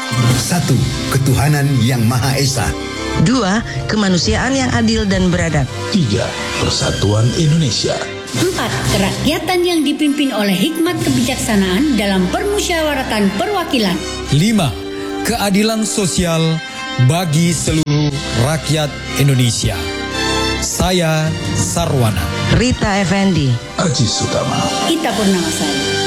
1. Ketuhanan yang Maha Esa. 2. Kemanusiaan yang adil dan beradab. 3. Persatuan Indonesia. 4. Kerakyatan yang dipimpin oleh hikmat kebijaksanaan dalam permusyawaratan perwakilan. 5. Keadilan sosial bagi seluruh rakyat Indonesia. Saya Sarwana. Rita Effendi. Aji Sutama. Ita Purnamasari.